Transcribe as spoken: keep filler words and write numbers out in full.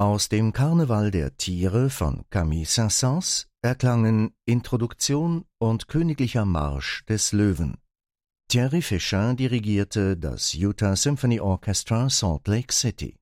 Aus dem Karneval der Tiere von Camille Saint-Saëns erklangen Introduktion und Königlicher Marsch des Löwen. Thierry Fichin dirigierte das Utah Symphony Orchestra Salt Lake City.